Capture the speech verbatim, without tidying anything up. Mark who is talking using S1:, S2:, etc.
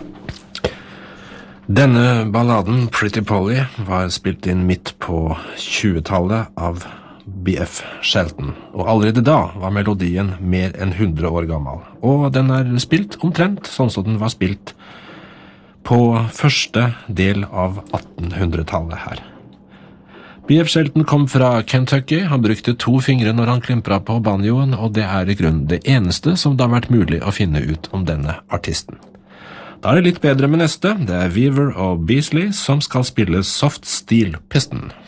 S1: Denne balladen, Pretty Polly, var spilt inn midt på tjuetallet av B F Shelton, og allerede da var melodien mer enn hundre år gammel, og den er spilt omtrent sånn som den var spilt på første del av attenhundretallet her. B F Shelton kom fra Kentucky, han brukte to fingre når han klimpret på banjoen, og det er i grunnen det eneste som det har vært mulig å finne ut om denne artisten. Da er det litt bedre med neste, det er Weaver og Beasley som skal spille Soft Steel Piston.